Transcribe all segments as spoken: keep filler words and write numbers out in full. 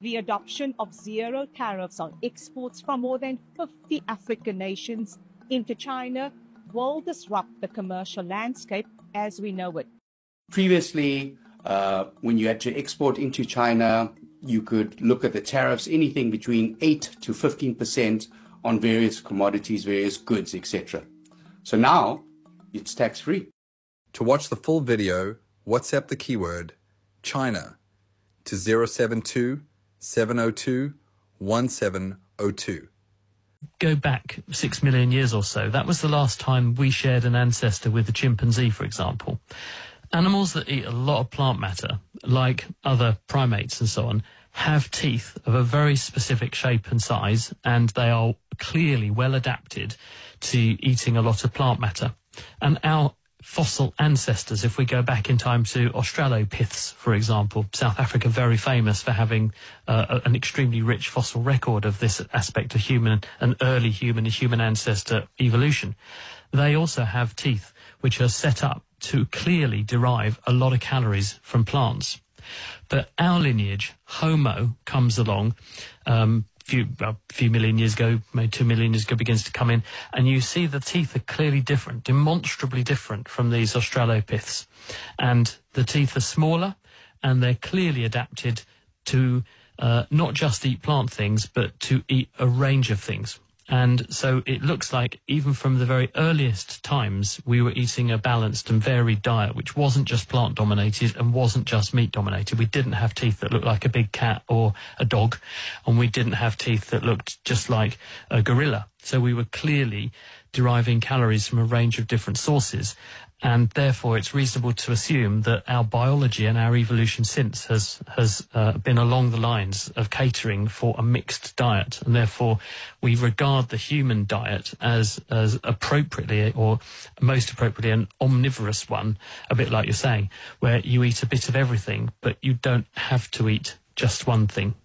The adoption of zero tariffs on exports from more than fifty African nations into China will disrupt the commercial landscape as we know it. Previously, uh, when you had to export into China, you could look at the tariffs, anything between eight to fifteen percent on various commodities, various goods, et cetera. So now it's tax-free. To watch the full video, WhatsApp the keyword China to zero seven two, seven zero two, one seven zero two. Go back six million years or so. That was the last time we shared an ancestor with a chimpanzee, for example. Animals that eat a lot of plant matter, like other primates and so on, have teeth of a very specific shape and size, and they are clearly well adapted to eating a lot of plant matter. And our fossil ancestors, if we go back in time to Australopiths, for example, South Africa very famous for having uh, an extremely rich fossil record of this aspect of human and early human and human ancestor evolution. They also have teeth which are set up to clearly derive a lot of calories from plants. But our lineage, Homo, comes along um, few, a few million years ago, maybe two million years ago, begins to come in, and you see the teeth are clearly different, demonstrably different from these Australopiths. And the teeth are smaller, and they're clearly adapted to uh, not just eat plant things, but to eat a range of things. And so it looks like even from the very earliest times, we were eating a balanced and varied diet, which wasn't just plant dominated and wasn't just meat dominated. We didn't have teeth that looked like a big cat or a dog, and we didn't have teeth that looked just like a gorilla. So we were clearly deriving calories from a range of different sources. And therefore, it's reasonable to assume that our biology and our evolution since has has uh, been along the lines of catering for a mixed diet. And therefore, we regard the human diet as, as appropriately, or most appropriately, an omnivorous one, a bit like you're saying, where you eat a bit of everything, but you don't have to eat just one thing.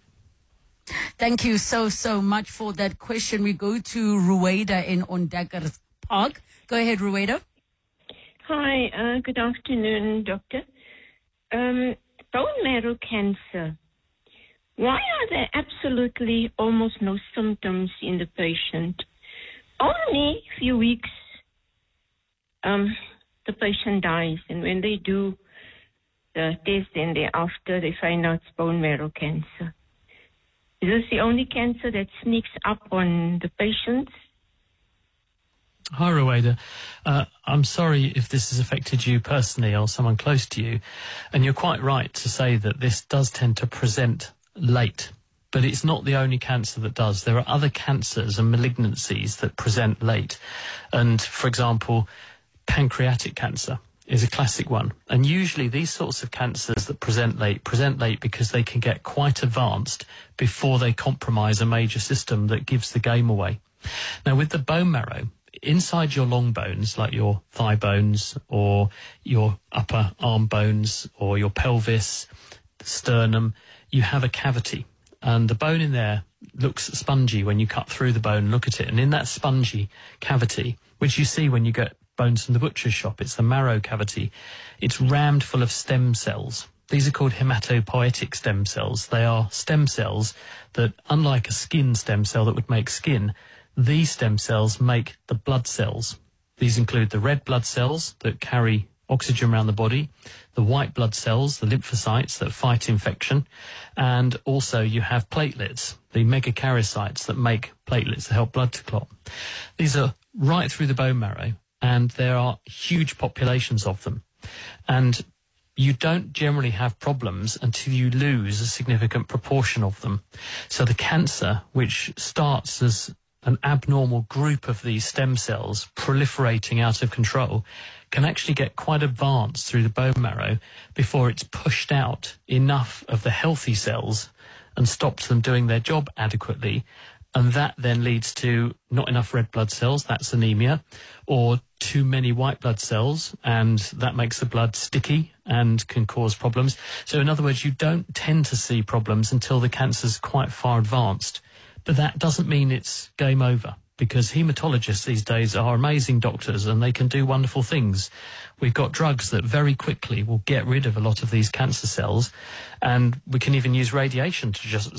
Thank you so, so much for that question. We go to Rueda in Ondakers Park. Go ahead, Rueda. Hi, uh, good afternoon, doctor. Um, bone marrow cancer. Why are there absolutely almost no symptoms in the patient? Only a few weeks, um, the patient dies, and when they do the test, then thereafter they find out it's bone marrow cancer. Is this the only cancer that sneaks up on the patients? Hi, Rueda. Uh, I'm sorry if this has affected you personally or someone close to you. And you're quite right to say that this does tend to present late. But it's not the only cancer that does. There are other cancers and malignancies that present late. And, for example, pancreatic cancer is a classic one. And usually these sorts of cancers that present late present late because they can get quite advanced before they compromise a major system that gives the game away. Now, with the bone marrow, inside your long bones, like your thigh bones or your upper arm bones or your pelvis, the sternum, you have a cavity. And the bone in there looks spongy when you cut through the bone and look at it. And in that spongy cavity, which you see when you get bones from the butcher's shop, it's the marrow cavity, it's rammed full of stem cells. These are called hematopoietic stem cells. They are stem cells that, unlike a skin stem cell that would make skin, these stem cells make the blood cells. These include the red blood cells that carry oxygen around the body, the white blood cells, the lymphocytes that fight infection, and also you have platelets, the megakaryocytes that make platelets that help blood to clot. These are right through the bone marrow, and there are huge populations of them. And you don't generally have problems until you lose a significant proportion of them. So the cancer, which starts as an abnormal group of these stem cells proliferating out of control, can actually get quite advanced through the bone marrow before it's pushed out enough of the healthy cells and stops them doing their job adequately. And that then leads to not enough red blood cells, that's anemia, or too many white blood cells, and that makes the blood sticky and can cause problems. So in other words, you don't tend to see problems until the cancer's quite far advanced. But that doesn't mean it's game over, because haematologists these days are amazing doctors and they can do wonderful things. We've got drugs that very quickly will get rid of a lot of these cancer cells, and we can even use radiation to just